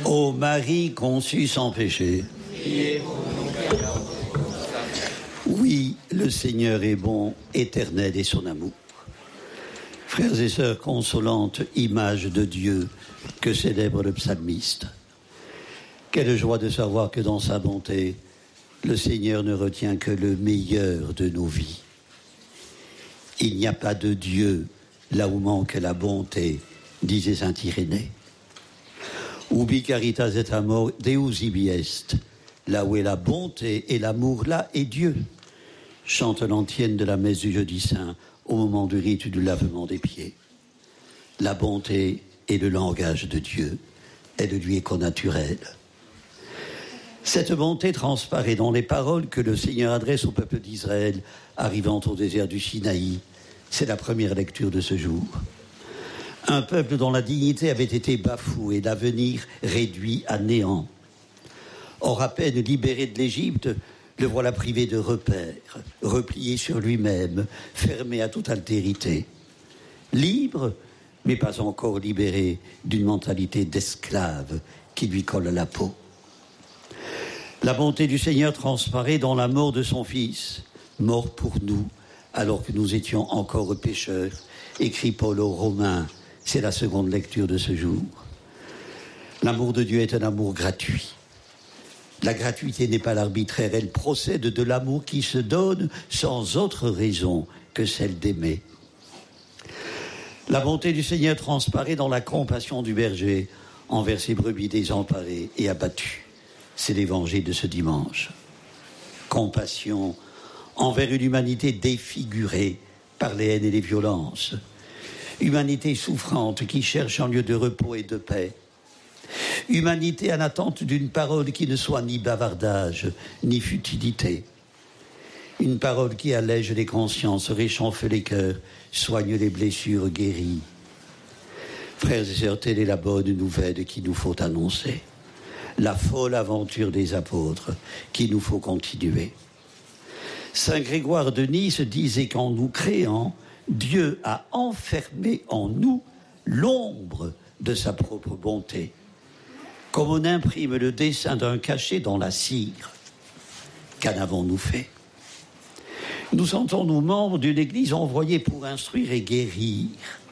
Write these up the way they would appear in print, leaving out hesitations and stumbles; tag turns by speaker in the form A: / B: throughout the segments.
A: Ô Marie conçue sans péché. Oui, le Seigneur est bon, éternel est son amour. Frères et sœurs, consolante image de Dieu que célèbre le psalmiste. Quelle joie de savoir que dans sa bonté, le Seigneur ne retient que le meilleur de nos vies. Il n'y a pas de Dieu là où manque la bonté, disait saint Irénée. Ubi caritas et amor Deus ibi est. Là où est la bonté et l'amour, là est Dieu. Chante l'antienne de la messe du jeudi saint au moment du rite du lavement des pieds. La bonté est le langage de Dieu. Elle lui est connaturelle. Cette bonté transparaît dans les paroles que le Seigneur adresse au peuple d'Israël arrivant au désert du Sinaï. C'est la première lecture de ce jour. Un peuple dont la dignité avait été bafouée, l'avenir réduit à néant. Or, à peine libéré de l'Égypte, le voilà privé de repères, replié sur lui-même, fermé à toute altérité. Libre, mais pas encore libéré d'une mentalité d'esclave qui lui colle à la peau. La bonté du Seigneur transparaît dans la mort de son Fils, mort pour nous, alors que nous étions encore pécheurs, écrit Paul aux Romains. C'est la seconde lecture de ce jour. L'amour de Dieu est un amour gratuit. La gratuité n'est pas l'arbitraire, elle procède de l'amour qui se donne sans autre raison que celle d'aimer. La bonté du Seigneur transparaît dans la compassion du berger envers ses brebis désemparées et abattues. C'est l'évangile de ce dimanche. Compassion envers une humanité défigurée par les haines et les violences. Humanité souffrante qui cherche un lieu de repos et de paix. Humanité en attente d'une parole qui ne soit ni bavardage, ni futilité. Une parole qui allège les consciences, réchauffe les cœurs, soigne les blessures, guérit. Frères et sœurs, telle est la bonne nouvelle qu'il nous faut annoncer. La folle aventure des apôtres qu'il nous faut continuer. Saint Grégoire de Nice disait qu'en nous créant, Dieu a enfermé en nous l'ombre de sa propre bonté. Comme on imprime le dessin d'un cachet dans la cire. Qu'en avons-nous fait? Nous sentons-nous membres d'une église envoyée pour instruire et guérir.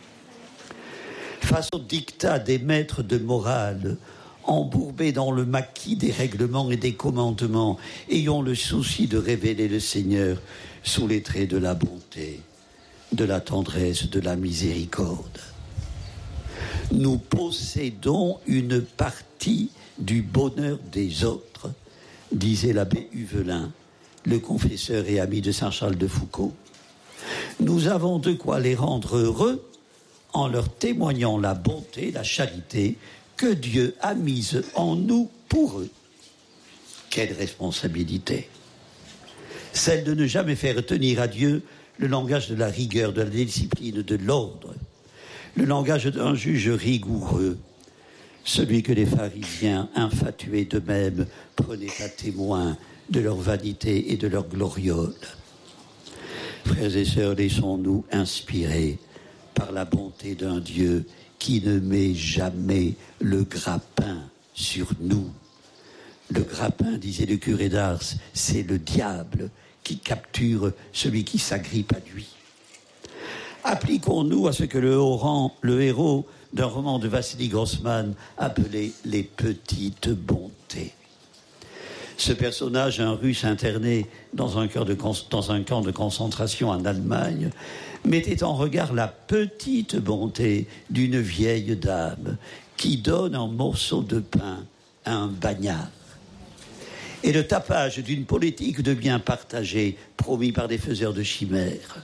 A: Face au dictat des maîtres de morale, embourbés dans le maquis des règlements et des commandements, ayons le souci de révéler le Seigneur sous les traits de la bonté, de la tendresse, de la miséricorde. Nous possédons une partie du bonheur des autres, disait l'abbé Huvelin, le confesseur et ami de saint Charles de Foucauld. Nous avons de quoi les rendre heureux en leur témoignant la bonté, la charité que Dieu a mise en nous pour eux. Quelle responsabilité! Celle de ne jamais faire tenir à Dieu le langage de la rigueur, de la discipline, de l'ordre. Le langage d'un juge rigoureux, celui que les pharisiens, infatués d'eux-mêmes, prenaient à témoin de leur vanité et de leur gloriole. Frères et sœurs, laissons-nous inspirer par la bonté d'un Dieu qui ne met jamais le grappin sur nous. Le grappin, disait le curé d'Ars, c'est le diable qui capture celui qui s'agrippe à lui. Appliquons-nous à ce que le héros d'un roman de Vassili Grossman appelait les petites bontés. Ce personnage, un Russe interné dans un camp de concentration en Allemagne, mettait en regard la petite bonté d'une vieille dame qui donne un morceau de pain à un bagnard. Et le tapage d'une politique de bien partagé promis par des faiseurs de chimères.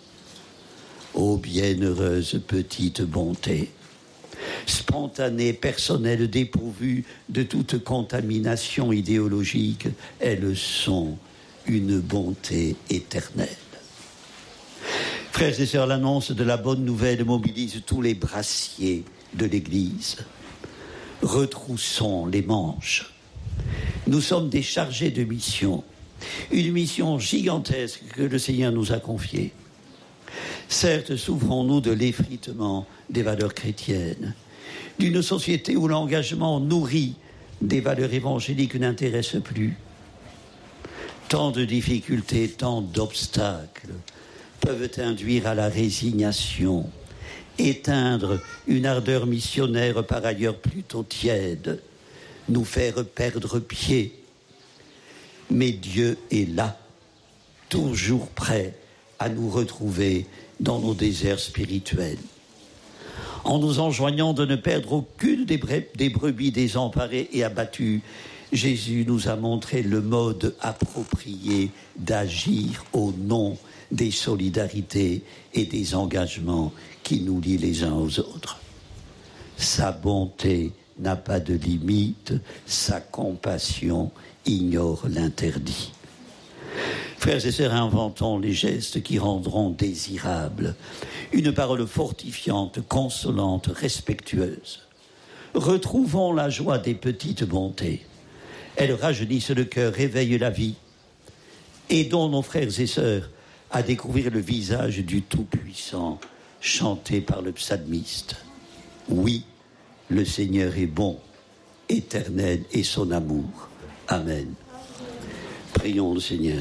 A: Ô bienheureuse petite bonté, spontanée, personnelle, dépourvue de toute contamination idéologique, elles sont une bonté éternelle. Frères et sœurs, l'annonce de la bonne nouvelle mobilise tous les brassiers de l'Église. Retroussons les manches. Nous sommes des chargés de mission, une mission gigantesque que le Seigneur nous a confiée. Certes, souffrons-nous de l'effritement des valeurs chrétiennes, d'une société où l'engagement nourri des valeurs évangéliques n'intéressent plus. Tant de difficultés, tant d'obstacles peuvent induire à la résignation, éteindre une ardeur missionnaire par ailleurs plutôt tiède, nous faire perdre pied. Mais Dieu est là, toujours prêt à nous retrouver dans nos déserts spirituels. En nous enjoignant de ne perdre aucune des brebis désemparées et abattues, Jésus nous a montré le mode approprié d'agir au nom des solidarités et des engagements qui nous lient les uns aux autres. Sa bonté n'a pas de limite, sa compassion ignore l'interdit. Frères et sœurs, inventons les gestes qui rendront désirable une parole fortifiante, consolante, respectueuse. Retrouvons la joie des petites bontés. Elles rajeunissent le cœur, réveillent la vie. Aidons nos frères et sœurs à découvrir le visage du Tout-Puissant, chanté par le psalmiste. Oui, le Seigneur est bon, éternel est son amour. Amen. Prions le Seigneur.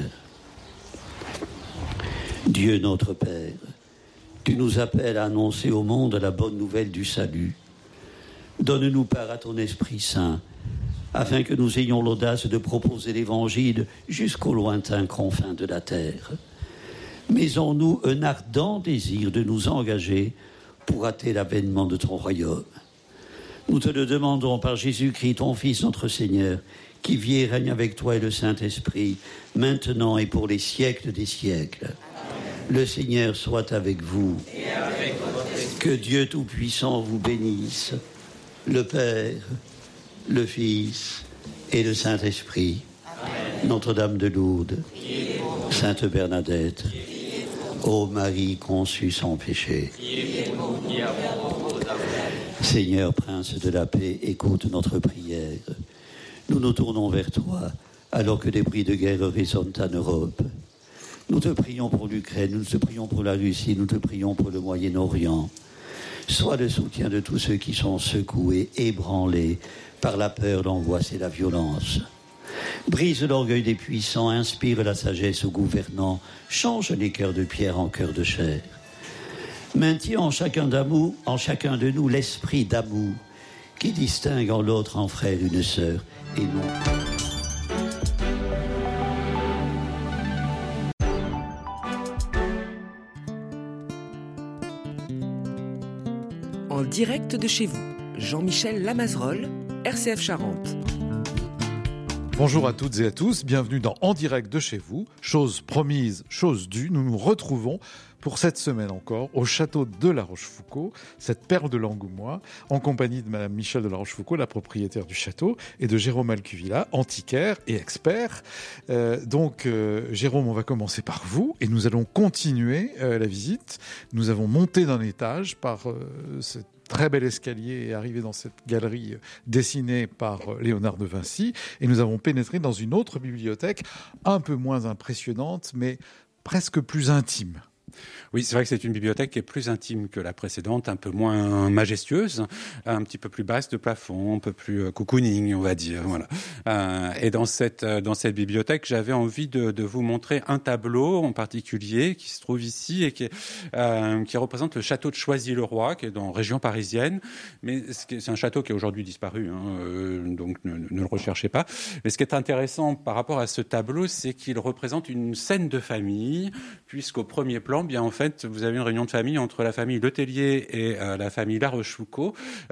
A: Dieu notre Père, tu nous appelles à annoncer au monde la bonne nouvelle du salut. Donne-nous part à ton Esprit Saint, afin que nous ayons l'audace de proposer l'Évangile jusqu'aux lointains confins de la terre. Mais en nous un ardent désir de nous engager pour hâter l'avènement de ton royaume. Nous te le demandons par Jésus-Christ, ton Fils, notre Seigneur, qui vit et règne avec toi et le Saint-Esprit, maintenant et pour les siècles des siècles. Le Seigneur soit avec vous.
B: Et avec votre esprit.
A: Que Dieu Tout-Puissant vous bénisse, le Père, le Fils et le Saint-Esprit.
B: Amen.
A: Notre-Dame de Lourdes, Sainte Bernadette, ô Marie conçue sans péché. Seigneur, Prince de la paix, écoute notre prière. Nous nous tournons vers toi, alors que des bruits de guerre résonnent en Europe. Nous te prions pour l'Ukraine, nous te prions pour la Russie, nous te prions pour le Moyen-Orient. Sois le soutien de tous ceux qui sont secoués, ébranlés par la peur, l'angoisse et la violence. Brise l'orgueil des puissants, inspire la sagesse aux gouvernants, change les cœurs de pierre en cœurs de chair. Maintiens en chacun de nous l'esprit d'amour qui distingue en l'autre un frère, une sœur et non.
C: En direct de chez vous, Jean-Michel Lamazerolle, RCF Charente.
D: Bonjour à toutes et à tous, bienvenue dans En direct de chez vous. Chose promise, chose due, nous nous retrouvons pour cette semaine encore au château de La Rochefoucauld, cette perle de l'Angoumois, en compagnie de Madame Michèle de La Rochefoucauld, la propriétaire du château, et de Jérôme Alcuvilla, antiquaire et expert. Jérôme, on va commencer par vous et nous allons continuer la visite. Nous avons monté d'un étage par cette très bel escalier et arrivé dans cette galerie dessinée par Léonard de Vinci. Et nous avons pénétré dans une autre bibliothèque, un peu moins impressionnante, mais presque plus intime.
E: Oui, c'est vrai que c'est une bibliothèque qui est plus intime que la précédente, un peu moins majestueuse, un petit peu plus basse de plafond, un peu plus cocooning, on va dire. Voilà. Et dans cette bibliothèque, j'avais envie de vous montrer un tableau en particulier qui se trouve ici et qui représente le château de Choisy-le-Roi, qui est dans la région parisienne. Mais c'est un château qui est aujourd'hui disparu, donc ne le recherchez pas. Mais ce qui est intéressant par rapport à ce tableau, c'est qu'il représente une scène de famille, puisqu'au premier plan, bien en fait, vous avez une réunion de famille entre la famille Letellier et la famille La Rochefoucauld,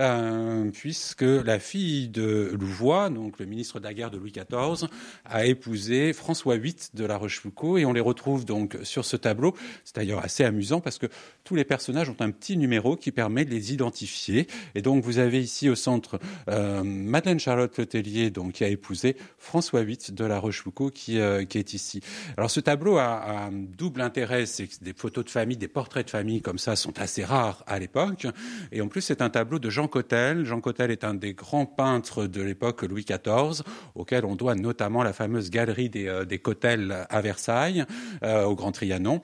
E: puisque la fille de Louvois, donc le ministre de la guerre de Louis XIV, a épousé François VIII de La Rochefoucauld, et on les retrouve donc sur ce tableau. C'est d'ailleurs assez amusant parce que tous les personnages ont un petit numéro qui permet de les identifier. Et donc vous avez ici au centre Madeleine Charlotte Letellier, donc qui a épousé François VIII de La Rochefoucauld, qui est ici. Alors ce tableau a un double intérêt, c'est que des photos de famille, des portraits de famille comme ça sont assez rares à l'époque. Et en plus, c'est un tableau de Jean Cottel. Jean Cottel est un des grands peintres de l'époque Louis XIV, auquel on doit notamment la fameuse galerie des Cottel à Versailles, au Grand Trianon.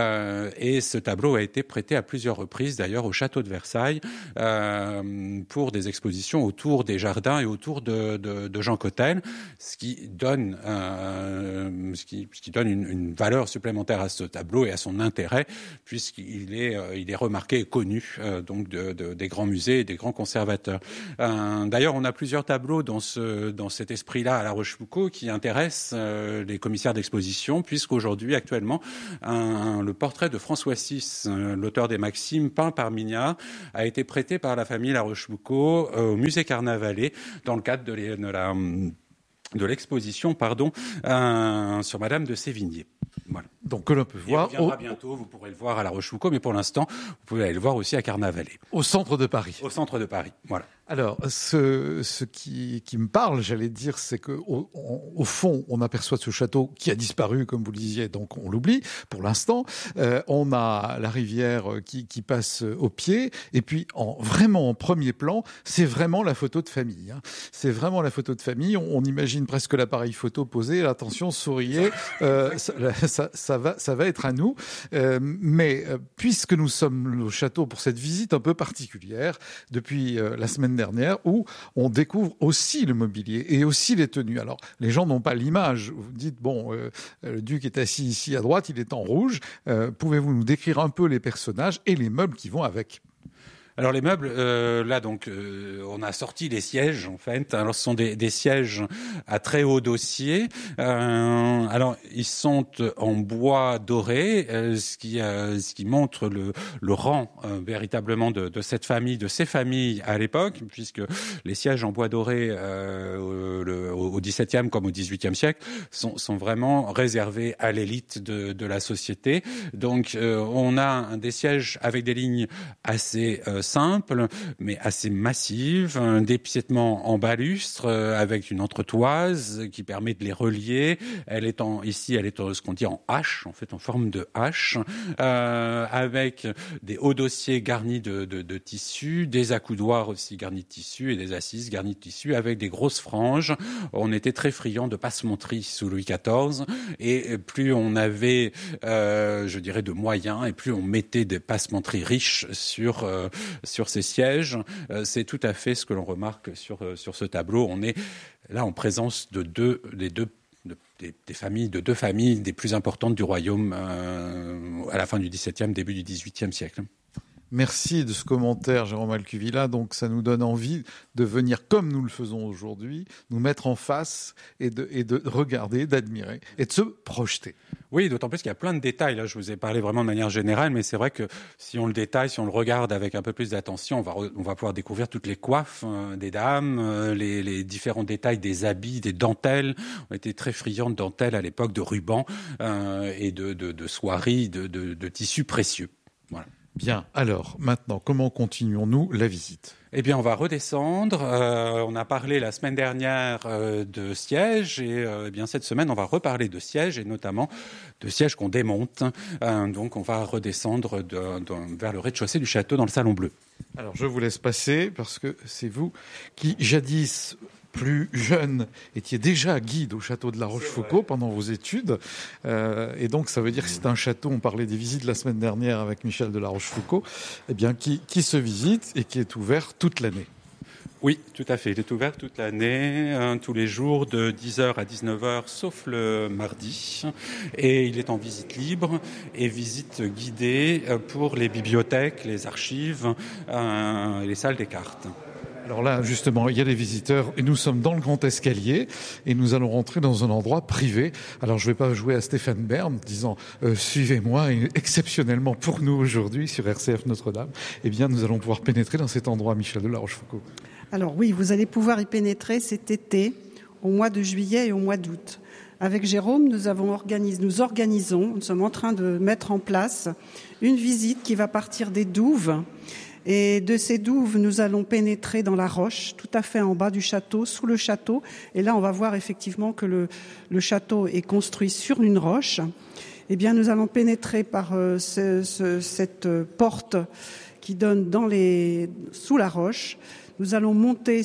E: Et ce tableau a été prêté à plusieurs reprises, d'ailleurs, au château de Versailles, pour des expositions autour des jardins et autour de de Jean Cottel, ce qui donne une valeur supplémentaire à ce tableau et à son intérêt, puisqu'il est remarqué et connu donc des grands musées et des grands conservateurs. D'ailleurs, on a plusieurs tableaux dans cet esprit-là à La Rochefoucauld qui intéressent les commissaires d'exposition, puisqu'aujourd'hui, actuellement, le portrait de François VI, l'auteur des Maximes, peint par Mignard, a été prêté par la famille La Rochefoucauld au musée Carnavalet dans le cadre de l'exposition sur Madame de Sévigné. Voilà.
D: Donc que l'on peut voir.
E: Il reviendra bientôt, vous pourrez le voir à La Rochefoucauld, mais pour l'instant, vous pouvez aller le voir aussi à Carnavalet.
D: Au centre de Paris.
E: Au centre de Paris, voilà.
D: Alors, ce qui me parle, j'allais dire, c'est que au fond, on aperçoit ce château qui a disparu, comme vous le disiez, donc on l'oublie pour l'instant. On a la rivière qui passe au pied, et puis vraiment en premier plan, c'est vraiment la photo de famille. Hein. C'est vraiment la photo de famille. On imagine presque l'appareil photo posé. Attention, souriez, ça va être à nous. Mais puisque nous sommes au château pour cette visite un peu particulière depuis la semaine dernière, où on découvre aussi le mobilier et aussi les tenues. Alors, les gens n'ont pas l'image. Vous dites, le duc est assis ici à droite, il est en rouge. Pouvez-vous nous décrire un peu les personnages et les meubles qui vont avec ?
E: Alors les meubles, on a sorti les sièges en fait. Alors ce sont des sièges à très haut dossier. Alors ils sont en bois doré, ce qui montre le rang véritablement de cette famille, de ces familles à l'époque, puisque les sièges en bois doré au XVIIe comme au XVIIIe siècle sont vraiment réservés à l'élite de la société. Donc on a des sièges avec des lignes assez simple, mais assez massive, un dépiètement en balustre avec une entretoise qui permet de les relier. Elle est ce qu'on dit en H, en fait en forme de H, avec des hauts dossiers garnis de tissu, des accoudoirs aussi garnis de tissu et des assises garnies de tissu avec des grosses franges. On était très friands de passementerie sous Louis XIV, et plus on avait, de moyens, et plus on mettait des passementeries riches sur ces sièges. C'est tout à fait ce que l'on remarque sur ce tableau. On est là en présence de deux familles des plus importantes du royaume à la fin du XVIIe, début du XVIIIe siècle.
D: Merci de ce commentaire, Jérôme Alcuvilla. Donc, ça nous donne envie de venir, comme nous le faisons aujourd'hui, nous mettre en face et de regarder, d'admirer et de se projeter.
E: Oui, d'autant plus qu'il y a plein de détails. Là, je vous ai parlé vraiment de manière générale, mais c'est vrai que si on le détaille, si on le regarde avec un peu plus d'attention, on va pouvoir découvrir toutes les coiffes des dames, les différents détails des habits, des dentelles. On était très friands de dentelles à l'époque, de rubans et de soieries, de tissus précieux. Voilà.
D: Bien, alors maintenant, comment continuons-nous la visite ?
E: Eh bien, on va redescendre. On a parlé la semaine dernière de sièges et bien cette semaine, on va reparler de sièges et notamment de sièges qu'on démonte. Donc, on va redescendre vers le rez-de-chaussée du château dans le Salon Bleu.
D: Alors, je vous laisse passer parce que c'est vous qui, jadis plus jeune, étiez déjà guide au château de La Rochefoucauld pendant vos études. Et donc, ça veut dire que c'est un château, on parlait des visites la semaine dernière avec Michel de La Rochefoucauld, eh bien, qui se visite et qui est ouvert toute l'année.
E: Oui, tout à fait. Il est ouvert toute l'année, tous les jours de 10h à 19h, sauf le mardi. Et il est en visite libre et visite guidée pour les bibliothèques, les archives et les salles des cartes.
D: Alors là, justement, il y a des visiteurs et nous sommes dans le grand escalier et nous allons rentrer dans un endroit privé. Alors, je ne vais pas jouer à Stéphane Bern disant « Suivez-moi » et exceptionnellement pour nous aujourd'hui sur RCF Notre-Dame, eh bien, nous allons pouvoir pénétrer dans cet endroit, Michel de La Rochefoucauld.
F: Alors oui, vous allez pouvoir y pénétrer cet été, au mois de juillet et au mois d'août. Avec Jérôme, nous sommes en train de mettre en place une visite qui va partir des douves. Et de ces douves, nous allons pénétrer dans la roche, tout à fait en bas du château, sous le château. Et là, on va voir effectivement que le château est construit sur une roche. Eh bien, nous allons pénétrer par cette porte qui donne sous la roche. Nous allons monter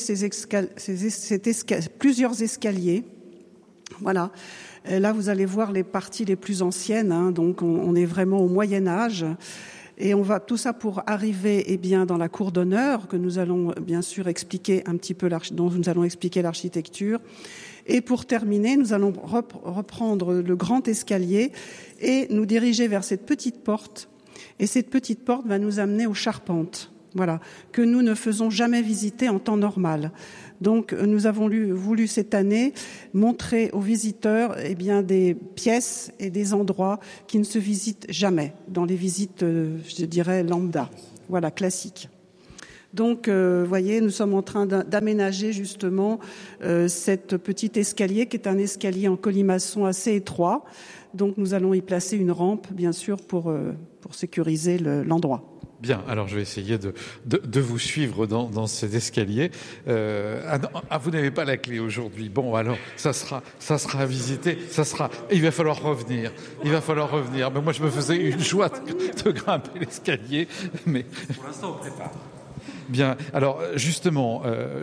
F: plusieurs escaliers. Voilà. Et là, vous allez voir les parties les plus anciennes. Donc, on est vraiment au Moyen-Âge. Et on va tout ça pour arriver dans la cour d'honneur que nous allons bien sûr expliquer un petit peu dont nous allons expliquer l'architecture. Et pour terminer, nous allons reprendre le grand escalier et nous diriger vers cette petite porte. Et cette petite porte va nous amener aux charpentes, voilà, que nous ne faisons jamais visiter en temps normal. Donc, nous avons voulu cette année montrer aux visiteurs des pièces et des endroits qui ne se visitent jamais dans les visites, je dirais, lambda, voilà, classiques. Donc, voyez, nous sommes en train d'aménager justement cette petite escalier qui est un escalier en colimaçon assez étroit. Donc, nous allons y placer une rampe, bien sûr, pour sécuriser l'endroit.
D: Bien, alors je vais essayer de vous suivre dans cet escalier. Vous n'avez pas la clé aujourd'hui. Bon, alors ça sera à visiter. Il va falloir revenir. Mais moi, je me faisais une joie de grimper l'escalier. Mais
E: pour l'instant, on prépare.
D: Bien, alors justement,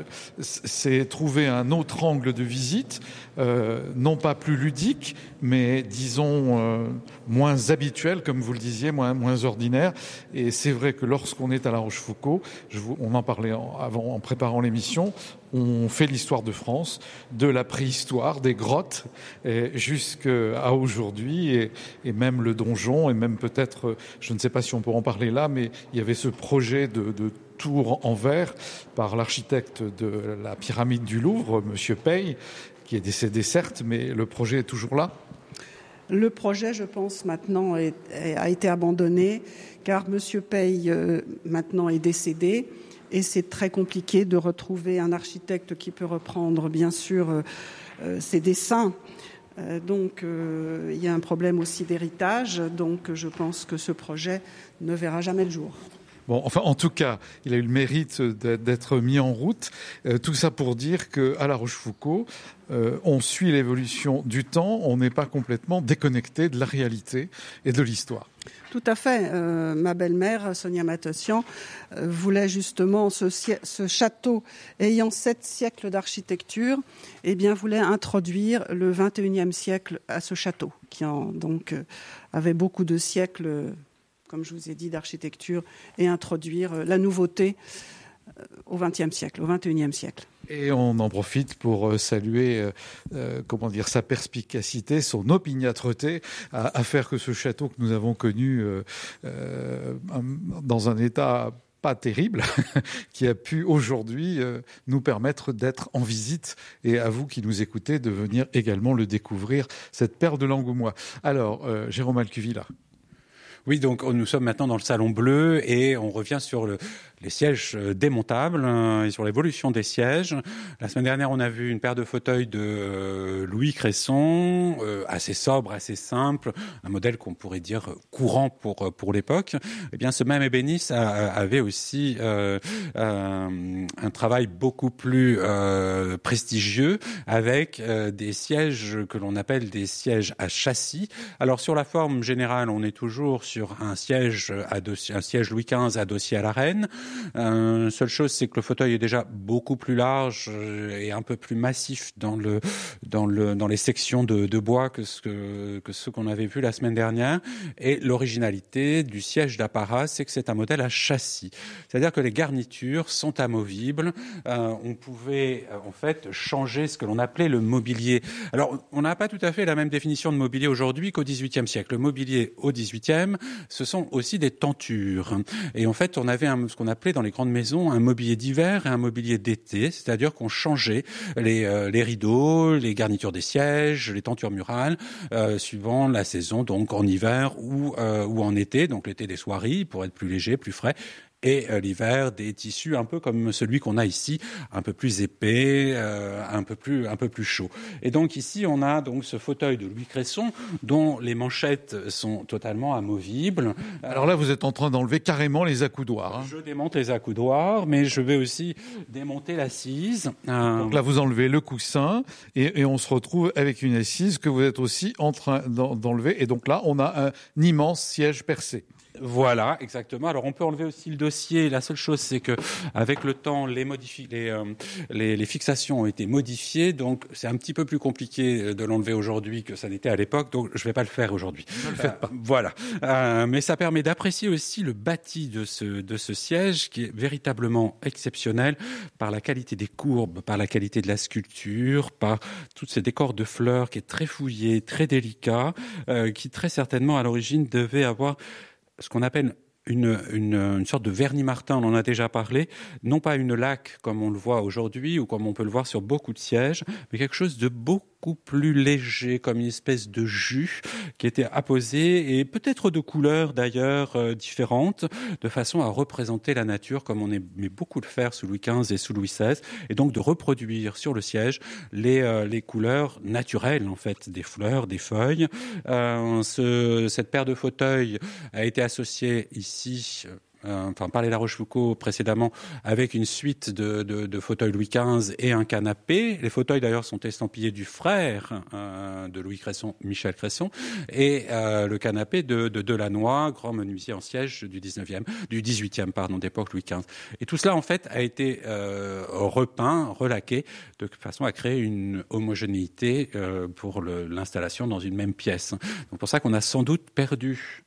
D: c'est trouver un autre angle de visite, non pas plus ludique, mais disons moins habituel, comme vous le disiez, moins ordinaire. Et c'est vrai que lorsqu'on est à La Rochefoucauld, on en parlait avant en préparant l'émission, on fait l'histoire de France, de la préhistoire, des grottes, jusqu'à aujourd'hui, et même le donjon, et même peut-être, je ne sais pas si on peut en parler là, mais il y avait ce projet de tour en verre par l'architecte de la pyramide du Louvre, Monsieur Paye, qui est décédé certes, mais le projet est toujours là.
F: Le projet, je pense, maintenant a été abandonné, car Monsieur Paye maintenant est décédé. Et c'est très compliqué de retrouver un architecte qui peut reprendre, bien sûr, ses dessins. Donc, il y a un problème aussi d'héritage. Donc, je pense que ce projet ne verra jamais le jour.
D: Bon, enfin, en tout cas, il a eu le mérite d'être mis en route. Tout ça pour dire qu'à La Rochefoucauld, on suit l'évolution du temps. On n'est pas complètement déconnecté de la réalité et de l'histoire.
F: Tout à fait. Ma belle-mère, Sonia Matossian, voulait justement ce château ayant 7 siècles d'architecture, voulait introduire le 21e siècle à ce château, qui avait beaucoup de siècles, comme je vous ai dit, d'architecture, et introduire la nouveauté au 20e siècle, au 21e siècle.
D: Et on en profite pour saluer, sa perspicacité, son opiniâtreté à faire que ce château que nous avons connu dans un état pas terrible, qui a pu aujourd'hui nous permettre d'être en visite, et à vous qui nous écoutez de venir également le découvrir, cette perle de l'Angoumois. Alors, Jérôme Alcuvilla.
E: Oui, donc nous sommes maintenant dans le salon bleu et on revient sur les sièges démontables et sur l'évolution des sièges. La semaine dernière, on a vu une paire de fauteuils de Louis Cresson, assez sobre, assez simple, un modèle qu'on pourrait dire courant pour l'époque. Eh bien, ce même ébéniste avait aussi un travail beaucoup plus prestigieux avec des sièges que l'on appelle des sièges à châssis. Alors, sur la forme générale, on est toujours sur un siège Louis XV adossé à la reine. Seule chose, c'est que le fauteuil est déjà beaucoup plus large et un peu plus massif dans les sections de bois que ceux qu'on avait vus la semaine dernière. Et l'originalité du siège d'apparat, c'est que c'est un modèle à châssis. C'est-à-dire que les garnitures sont amovibles. On pouvait en fait changer ce que l'on appelait le mobilier. Alors, on n'a pas tout à fait la même définition de mobilier aujourd'hui qu'au XVIIIe siècle. Le mobilier au XVIIIe, ce sont aussi des tentures. Et en fait, on avait ce qu'on appelait dans les grandes maisons un mobilier d'hiver et un mobilier d'été, c'est-à-dire qu'on changeait les rideaux, les garnitures des sièges, les tentures murales, suivant la saison, donc en hiver ou en été, donc l'été des soieries, pour être plus léger, plus frais. Et l'hiver, des tissus un peu comme celui qu'on a ici, un peu plus épais, un peu plus chaud. Et donc ici, on a donc ce fauteuil de Louis Cresson dont les manchettes sont totalement amovibles.
D: Alors là, vous êtes en train d'enlever carrément les accoudoirs. Hein.
E: Je démonte les accoudoirs, mais je vais aussi démonter l'assise.
D: Donc là, vous enlevez le coussin et on se retrouve avec une assise que vous êtes aussi en train d'enlever. Et donc là, on a un immense siège percé.
E: Voilà, exactement. Alors on peut enlever aussi le dossier. La seule chose, c'est que avec le temps, les fixations ont été modifiées, donc c'est un petit peu plus compliqué de l'enlever aujourd'hui que ça n'était à l'époque. Donc je ne vais pas le faire aujourd'hui.
D: Ne le faites pas.
E: Voilà. Mais ça permet d'apprécier aussi le bâti de ce siège, qui est véritablement exceptionnel par la qualité des courbes, par la qualité de la sculpture, par tous ces décors de fleurs qui est très fouillé, très délicat, qui très certainement à l'origine devait avoir ce qu'on appelle une sorte de vernis Martin, on en a déjà parlé, non pas une laque comme on le voit aujourd'hui ou comme on peut le voir sur beaucoup de sièges, mais quelque chose de beaucoup plus léger, comme une espèce de jus qui était apposé et peut-être de couleurs d'ailleurs différentes, de façon à représenter la nature comme on aimait beaucoup le faire sous Louis XV et sous Louis XVI, et donc de reproduire sur le siège les couleurs naturelles en fait, des fleurs, des feuilles. Cette paire de fauteuils a été associée ici par les La Rochefoucauld précédemment, avec une suite de fauteuils Louis XV et un canapé. Les fauteuils d'ailleurs sont estampillés du frère de Louis Cresson, Michel Cresson, et le canapé de Delannoy, grand menuisier en siège du 18e d'époque Louis XV. Et tout cela en fait a été repeint, relaqué, de façon à créer une homogénéité pour l'installation dans une même pièce. Donc pour ça qu'on a sans doute perdu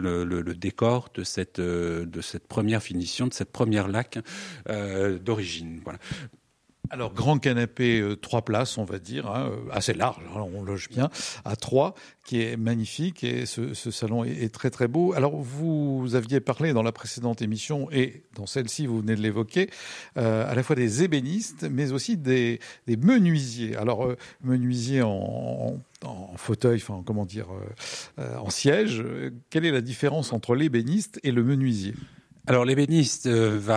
E: le décor de cette première finition, de cette première laque d'origine. Voilà.
D: Alors, grand canapé, 3 places, on va dire, hein, assez large, hein, on loge bien, à 3, qui est magnifique, et ce salon est très très beau. Alors, vous aviez parlé dans la précédente émission, et dans celle-ci, vous venez de l'évoquer, à la fois des ébénistes, mais aussi des menuisiers. Alors, menuisiers en fauteuil, enfin, comment dire, en siège. Quelle est la différence entre l'ébéniste et le menuisier ?
E: Alors l'ébéniste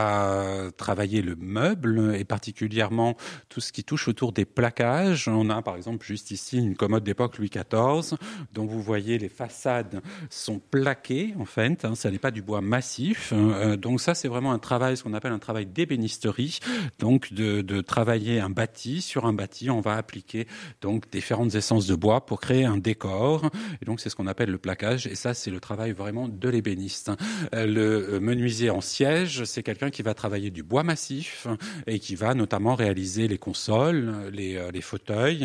E: va travailler le meuble et particulièrement tout ce qui touche autour des plaquages. On a par exemple juste ici une commode d'époque Louis XIV dont vous voyez les façades sont plaquées en fait, hein, ça n'est pas du bois massif. Donc ça c'est vraiment un travail, ce qu'on appelle un travail d'ébénisterie, donc de travailler un bâti. Sur un bâti on va appliquer donc différentes essences de bois pour créer un décor, et donc c'est ce qu'on appelle le plaquage, et ça c'est le travail vraiment de l'ébéniste. Le menuisier en siège, c'est quelqu'un qui va travailler du bois massif et qui va notamment réaliser les consoles, les fauteuils,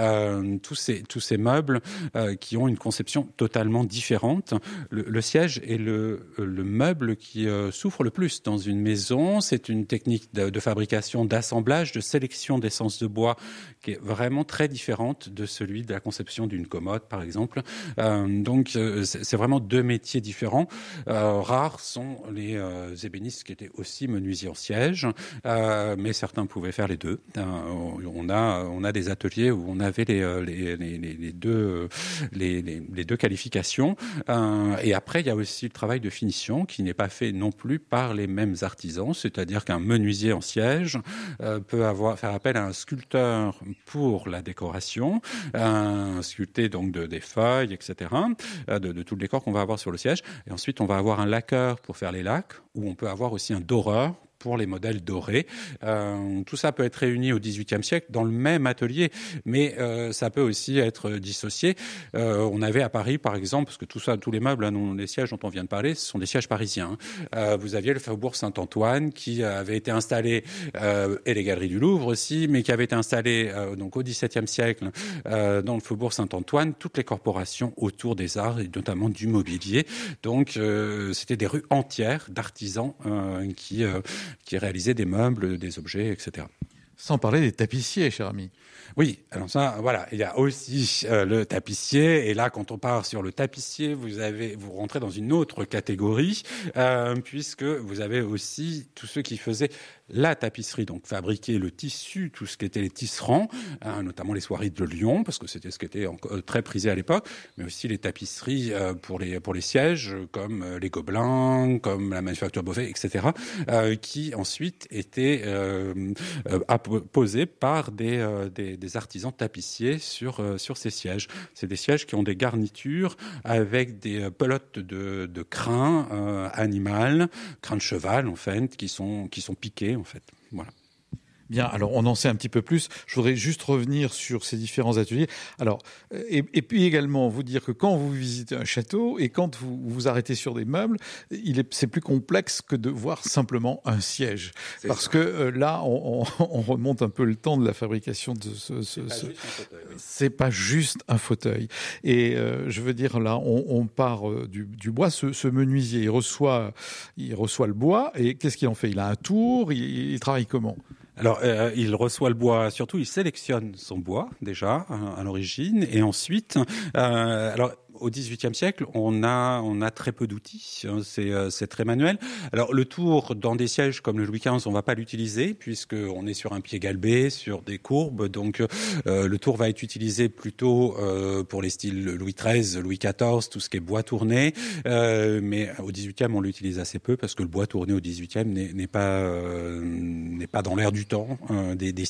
E: tous ces meubles qui ont une conception totalement différente. Le siège est le meuble qui souffre le plus dans une maison. C'est une technique de fabrication, d'assemblage, de sélection d'essence de bois qui est vraiment très différente de celui de la conception d'une commode, par exemple. Donc, c'est vraiment 2 métiers différents. Rares sont les ébénistes qui étaient aussi menuisiers en siège, mais certains pouvaient faire les deux. On a des ateliers où on avait les deux qualifications. Et après, il y a aussi le travail de finition qui n'est pas fait non plus par les mêmes artisans, c'est-à-dire qu'un menuisier en siège peut faire appel à un sculpteur pour la décoration, sculpter donc des feuilles, etc., de tout le décor qu'on va avoir sur le siège. Et ensuite, on va avoir un laqueur pour faire les laques, où on peut avoir aussi un doreur pour les modèles dorés. Tout ça peut être réuni au XVIIIe siècle dans le même atelier, mais ça peut aussi être dissocié. On avait à Paris, par exemple, parce que tous les meubles, les sièges dont on vient de parler, ce sont des sièges parisiens. Vous aviez le Faubourg Saint-Antoine qui avait été installé, et les Galeries du Louvre aussi, mais qui avait été installé donc au XVIIe siècle dans le Faubourg Saint-Antoine, toutes les corporations autour des arts et notamment du mobilier. Donc c'était des rues entières d'artisans qui réalisaient des meubles, des objets, etc.
D: Sans parler des tapissiers, cher ami.
E: Oui, alors ça, voilà, il y a aussi le tapissier, et là, quand on part sur le tapissier, vous rentrez dans une autre catégorie, puisque vous avez aussi tous ceux qui faisaient la tapisserie, donc fabriquer le tissu, tout ce qui était les tisserands, notamment les soieries de Lyon, parce que c'était ce qui était très prisé à l'époque, mais aussi les tapisseries pour les sièges, comme les Gobelins, comme la Manufacture Beauvais, etc., qui ensuite étaient posés par des artisans tapissiers sur ces sièges. C'est des sièges qui ont des garnitures avec des pelotes de crin animal, crin de cheval en fait, qui sont piqués en fait. Voilà.
D: Bien, alors on en sait un petit peu plus. Je voudrais juste revenir sur ces différents ateliers. Alors, et puis également vous dire que quand vous visitez un château et quand vous vous arrêtez sur des meubles, c'est plus complexe que de voir simplement un siège. Parce que là, on remonte un peu le temps de la fabrication de c'est pas juste un fauteuil. Et je veux dire, là, on part du bois. Ce menuisier, il reçoit le bois et qu'est-ce qu'il en fait? Il a un tour, il travaille comment?
E: Alors, il reçoit le bois, surtout il sélectionne son bois déjà à l'origine, et ensuite, alors au XVIIIe siècle, on a très peu d'outils, c'est très manuel. Alors le tour dans des sièges comme le Louis XV, on va pas l'utiliser puisque on est sur un pied galbé, sur des courbes, donc le tour va être utilisé plutôt pour les styles Louis XIII, Louis XIV, tout ce qui est bois tourné. Mais au XVIIIe, on l'utilise assez peu parce que le bois tourné au XVIIIe n'est pas dans l'air du temps des